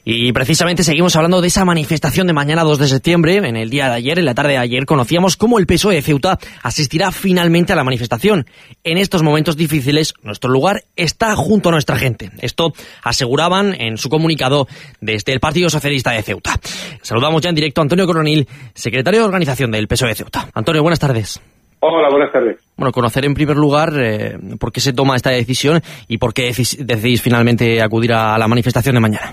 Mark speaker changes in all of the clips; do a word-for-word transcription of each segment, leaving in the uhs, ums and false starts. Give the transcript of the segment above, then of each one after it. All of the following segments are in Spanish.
Speaker 1: Y precisamente seguimos hablando de esa manifestación de mañana dos de septiembre. En el día de ayer, en la tarde de ayer, conocíamos cómo el P S O E de Ceuta asistirá finalmente a la manifestación. En estos momentos difíciles, nuestro lugar está junto a nuestra gente. Esto aseguraban en su comunicado desde el Partido Socialista de Ceuta. Saludamos ya en directo a Antonio Coronil, secretario de organización del P S O E de Ceuta. Antonio, buenas tardes.
Speaker 2: Hola, buenas tardes.
Speaker 1: Bueno, conocer en primer lugar eh, por qué se toma esta decisión y por qué decidís, decidís finalmente acudir a la manifestación de mañana.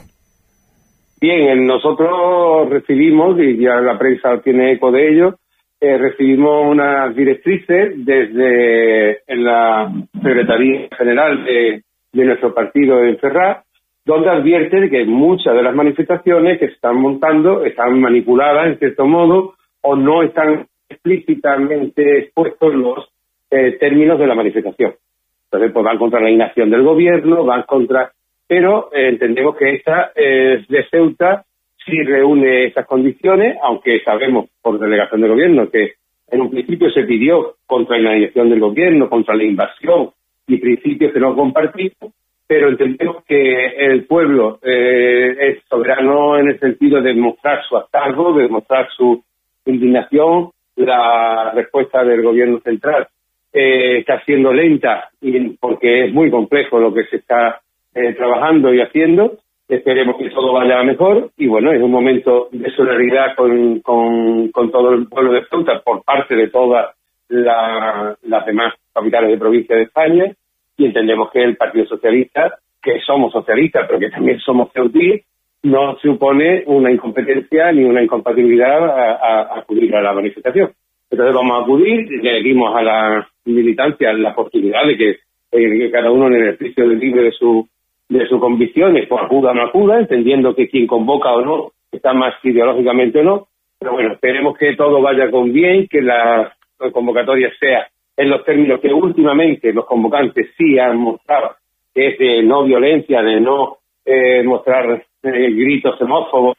Speaker 2: Bien, nosotros recibimos, y ya la prensa tiene eco de ello, eh, recibimos unas directrices desde en la Secretaría General de, de nuestro partido en Ferraz, donde advierte de que muchas de las manifestaciones que se están montando están manipuladas en cierto modo o no están explícitamente expuestos los eh, términos de la manifestación. Entonces, pues van contra la inacción del gobierno, van contra... Pero eh, entendemos que esta eh, de Ceuta sí reúne esas condiciones, aunque sabemos por delegación del gobierno que en un principio se pidió contra la inacción del gobierno, contra la invasión y principios que no compartimos, pero entendemos que el pueblo eh, es soberano en el sentido de mostrar su hartazgo, de mostrar su indignación. La respuesta del gobierno central eh, está siendo lenta y porque es muy complejo lo que se está eh, trabajando y haciendo. Esperemos que todo vaya mejor y bueno, es un momento de solidaridad con, con, con todo el pueblo de Ceuta por parte de todas la, las demás capitales de provincia de España, y entendemos que el Partido Socialista, que somos socialistas pero que también somos ceutíes, no supone una incompetencia ni una incompatibilidad a, a, a acudir a la manifestación. Entonces vamos a acudir, le dimos a la militancia la oportunidad de que, eh, que cada uno en el ejercicio libre de su de sus convicciones, pues acuda o no acuda, entendiendo que quien convoca o no está más ideológicamente o no. Pero bueno, esperemos que todo vaya con bien, que la, la convocatoria sea en los términos que últimamente los convocantes sí han mostrado, que es de no violencia, de no eh, mostrar eh, gritos xenófobos,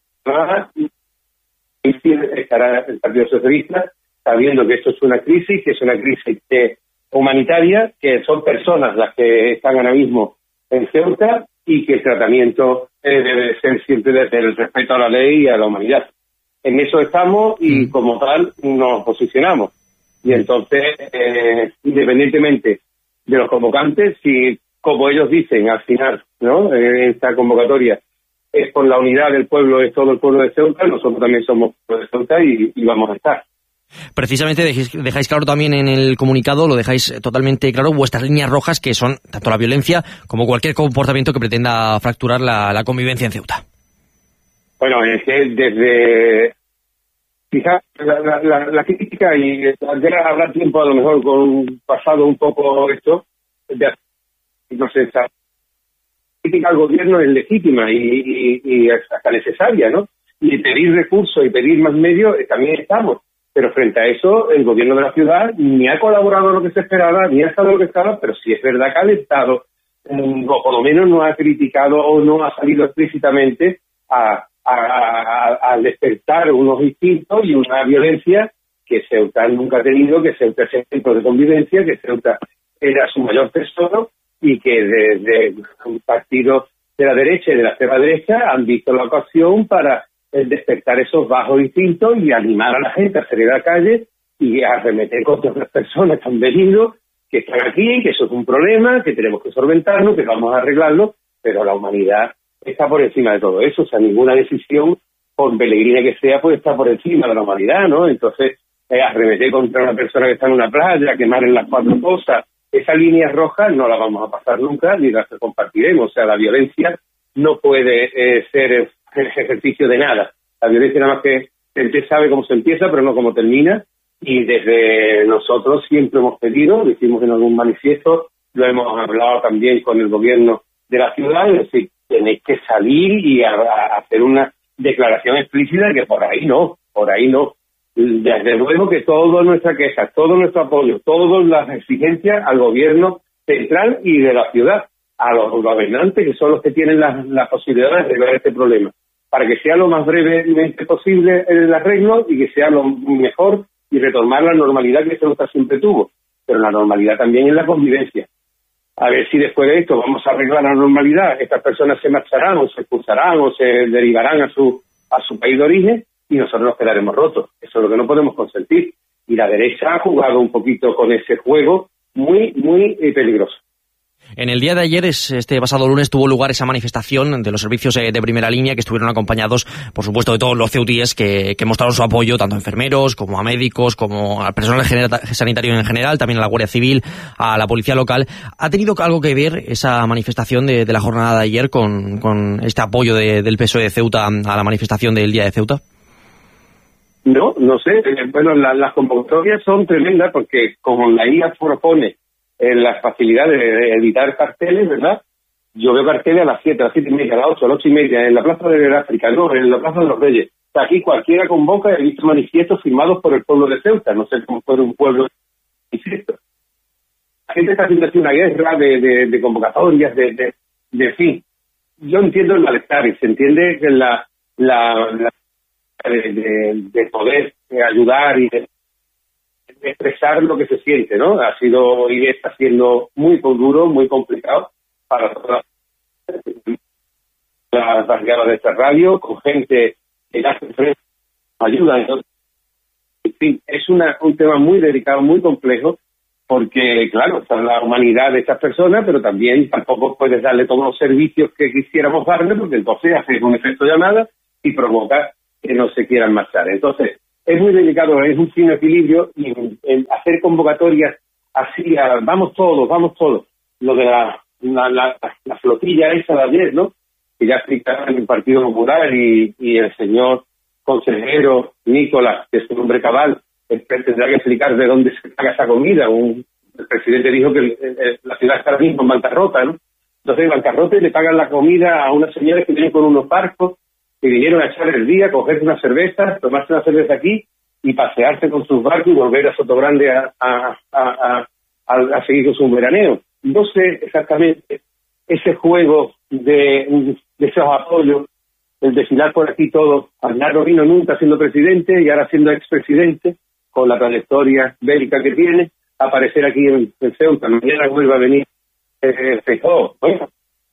Speaker 2: y estará el Partido Socialista sabiendo que esto es una crisis, que es una crisis eh, humanitaria, que son personas las que están ahora mismo en Ceuta y que el tratamiento eh, debe ser siempre desde el respeto a la ley y a la humanidad. En eso estamos y como tal nos posicionamos. Y entonces, eh, independientemente de los convocantes, si como ellos dicen al final, ¿no?, en esta convocatoria es por la unidad del pueblo, es todo el pueblo de Ceuta, nosotros también somos pueblo de Ceuta y, y vamos a estar.
Speaker 1: Precisamente dejáis, dejáis claro también en el comunicado, lo dejáis totalmente claro, vuestras líneas rojas, que son tanto la violencia como cualquier comportamiento que pretenda fracturar la, la convivencia en Ceuta.
Speaker 2: Bueno, es que desde... Quizás la, la, la, la crítica, y ya habrá tiempo a lo mejor con pasado un poco esto, de, no sé, esa crítica al gobierno es legítima y, y, y hasta necesaria, ¿no? Y pedir recursos y pedir más medios eh, también estamos. Pero frente a eso, el gobierno de la ciudad ni ha colaborado lo que se esperaba, ni ha estado lo que estaba, pero sí es verdad que ha alentado, um, o por lo menos no ha criticado o no ha salido explícitamente a, a, a, a despertar unos instintos y una violencia que Ceuta nunca ha tenido, que Ceuta es ejemplo de convivencia, que Ceuta era su mayor tesoro y que desde un partido de la derecha y de la extrema derecha han visto la ocasión para el despertar esos bajos instintos y animar a la gente a salir a la calle y a arremeter contra otras personas que han venido, que están aquí, que eso es un problema, que tenemos que solventarlo, que vamos a arreglarlo, pero la humanidad está por encima de todo eso. O sea, ninguna decisión, por peregrina que sea, puede estar por encima de la humanidad, ¿no? Entonces, eh, arremeter contra una persona que está en una playa, quemar en las cuatro cosas, esa línea roja no la vamos a pasar nunca ni la compartiremos. O sea, la violencia no puede eh, ser el ejercicio de nada. La violencia nada más que se sabe cómo se empieza, pero no cómo termina, y desde nosotros siempre hemos pedido, lo hicimos en algún manifiesto, lo hemos hablado también con el gobierno de la ciudad, es decir, tenéis que salir y a, a hacer una declaración explícita que por ahí no, por ahí no. Desde luego que toda nuestra queja, todo nuestro apoyo, todas las exigencias al gobierno central y de la ciudad, a los gobernantes, que son los que tienen la, la posibilidad de arreglar este problema, para que sea lo más brevemente posible el arreglo y que sea lo mejor y retomar la normalidad que Ceuta siempre tuvo, pero la normalidad también es la convivencia. a ver si después de esto vamos a arreglar la normalidad, estas personas se marcharán o se expulsarán o se derivarán a su a su país de origen y nosotros nos quedaremos rotos. Eso es lo que no podemos consentir. Y la derecha ha jugado un poquito con ese juego muy, muy eh, peligroso.
Speaker 1: En el día de ayer, este pasado lunes, tuvo lugar esa manifestación de los servicios de primera línea que estuvieron acompañados, por supuesto, de todos los ceutíes que, que mostraron su apoyo, tanto a enfermeros como a médicos, como al personal sanitario en general, también a la Guardia Civil, a la Policía Local. ¿Ha tenido algo que ver esa manifestación de, de la jornada de ayer con, con este apoyo de, del P S O E de Ceuta a la manifestación del Día de Ceuta?
Speaker 2: No, no sé. Bueno, la, las convocatorias son tremendas porque como la I A propone en las facilidades de editar carteles, ¿verdad? Yo veo carteles a las siete, a las siete y media, a las ocho, a las ocho y media, en la Plaza de África, no, en la Plaza de los Reyes. O sea, aquí cualquiera convoca, he visto manifiestos firmados por el pueblo de Ceuta, no sé cómo fue un pueblo manifiesto. La gente está haciendo así una guerra de, de, de convocatorias, de, de, de fin. Yo entiendo el malestar y se entiende que la, la, la de, de, de poder de ayudar y de expresar lo que se siente, ¿no? Ha sido y está siendo muy duro, muy complicado para todas las barriadas de esta radio, con gente que hace frente, ayuda. Entonces, en fin, es una, un tema muy delicado, muy complejo, porque, claro, está la humanidad de estas personas, pero también tampoco puedes darle todos los servicios que quisiéramos darle, porque entonces haces un efecto llamada y provoca que no se quieran marchar. Entonces, es muy delicado, es un fino equilibrio y en, en hacer convocatorias así, a, vamos todos, vamos todos. Lo de la, la, la, la flotilla esa de ayer, ¿no? Que ya explicaron el Partido Popular y, y el señor consejero Nicolás, que es un hombre cabal, tendrá que explicar de dónde se paga esa comida. Un, el presidente dijo que el, el, la ciudad está ahora mismo en bancarrota, ¿no? Entonces, en bancarrota le pagan la comida a unas señoras que vienen con unos barcos que vinieron a echar el día, cogerse una cerveza, tomarse una cerveza aquí y pasearse con sus barcos y volver a Sotogrande a, a, a, a, a seguir con su veraneo. No sé exactamente ese juego de, de esos apoyos, el desfilar por aquí todo. Aznar no vino nunca siendo presidente y ahora siendo expresidente, con la trayectoria bélica que tiene, aparecer aquí en, en Ceuta. Mañana vuelve a venir eh, Feijóo. Bueno,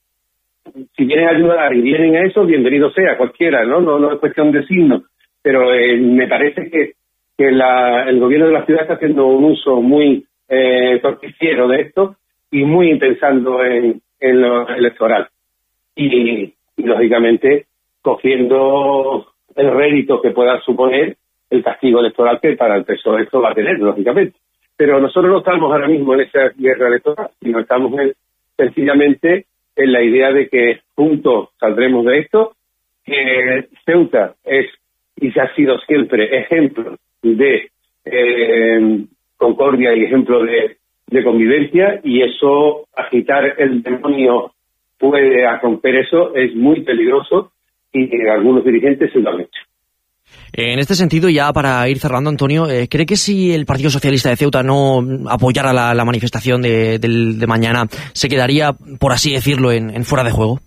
Speaker 2: si vienen a ayudar y vienen a eso, bienvenido sea, cualquiera, ¿no? No, no es cuestión de signo. Pero eh, me parece que, que la, el gobierno de la ciudad está haciendo un uso muy eh, torticiero de esto y muy pensando en, en lo electoral. Y, y, lógicamente, cogiendo el rédito que pueda suponer el castigo electoral que para el P S O E esto va a tener, lógicamente. Pero nosotros no estamos ahora mismo en esa guerra electoral, sino estamos en, sencillamente en la idea de que juntos saldremos de esto, que Ceuta es y se ha sido siempre ejemplo de eh, concordia y ejemplo de, de convivencia, y eso, agitar el demonio puede romper eso, es muy peligroso y eh, algunos dirigentes se lo han hecho.
Speaker 1: En este sentido, ya para ir cerrando, Antonio, eh, ¿cree que si el Partido Socialista de Ceuta no apoyara la, la manifestación de, de, de mañana, se quedaría, por así decirlo, en, en fuera de juego?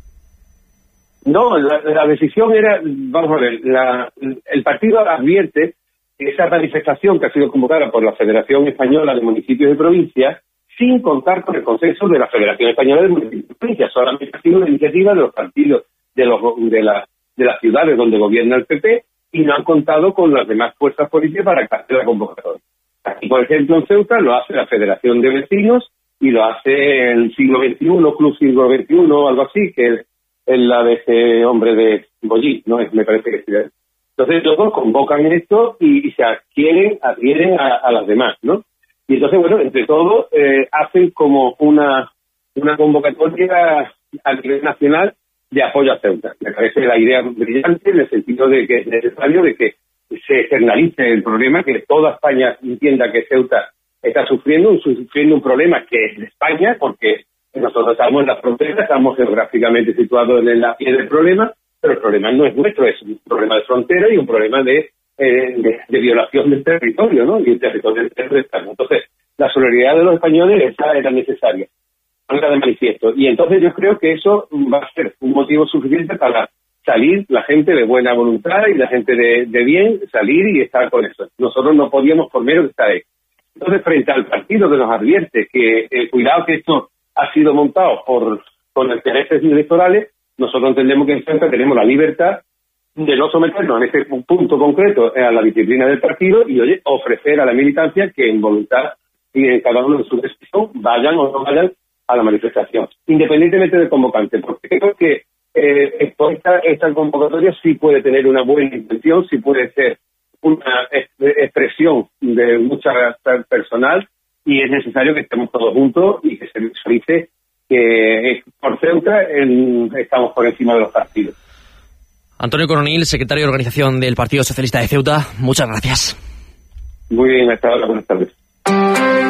Speaker 2: No, la, la decisión era, vamos a ver, la, el partido advierte que esa manifestación que ha sido convocada por la Federación Española de Municipios y Provincias, sin contar con el consenso de la Federación Española de Municipios y Provincias, solamente ha sido una iniciativa de los partidos de, los, de, la, de las ciudades donde gobierna el P P, y no han contado con las demás fuerzas políticas para que haga la convocatoria. Aquí, por ejemplo, en Ceuta lo hace la Federación de Vecinos y lo hace el siglo veintiuno, Club Siglo veintiuno, algo así, que es, es la de ese hombre de Bollí, ¿no? Me parece que es. Entonces, todos convocan esto y, y se adquieren, adhieren a, a las demás, ¿no? Y entonces, bueno, entre todos, eh, hacen como una, una convocatoria a nivel nacional de apoyo a Ceuta. Me parece la idea brillante en el sentido de que es necesario de que se externalice el problema, que toda España entienda que Ceuta está sufriendo, sufriendo un problema que es de España, porque nosotros estamos en la frontera, estamos geográficamente situados en la pie del problema, pero el problema no es nuestro, es un problema de frontera y un problema de, eh, de, de violación del territorio, ¿no? Y el territorio del territorio. Entonces, la solidaridad de los españoles esa era necesaria. De manifiesto. Y entonces yo creo que eso va a ser un motivo suficiente para salir la gente de buena voluntad y la gente de, de bien, salir y estar con eso. Nosotros no podíamos por menos estar ahí. Entonces, frente al partido que nos advierte que eh, cuidado que esto ha sido montado por con intereses electorales, nosotros entendemos que en Ceuta tenemos la libertad de no someternos en ese punto concreto a la disciplina del partido y, oye, ofrecer a la militancia que en voluntad y en cada uno de su decisión vayan o no vayan a la manifestación, independientemente del convocante, porque creo que eh, esta, esta convocatoria sí puede tener una buena intención, sí puede ser una expresión de mucha personal y es necesario que estemos todos juntos y que se visualice que por Ceuta en, estamos por encima de los partidos.
Speaker 1: Antonio Coronil, secretario de Organización del Partido Socialista de Ceuta, muchas gracias.
Speaker 2: Muy bien, hasta ahora, buenas tardes.